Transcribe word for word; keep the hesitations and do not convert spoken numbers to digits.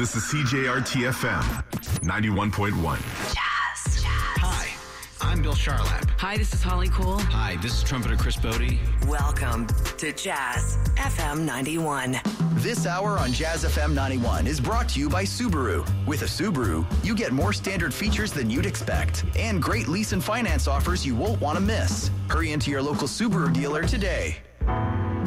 This is C J R T F M ninety-one point one. Jazz. Jazz. Hi, I'm Bill Charlap. Hi, this is Holly Cool. Hi, this is trumpeter Chris Bodie. Welcome to Jazz F M ninety-one. This hour on Jazz F M ninety-one is brought to you by Subaru. With a Subaru, you get more standard features than you'd expect and great lease and finance offers you won't want to miss. Hurry into your local Subaru dealer today.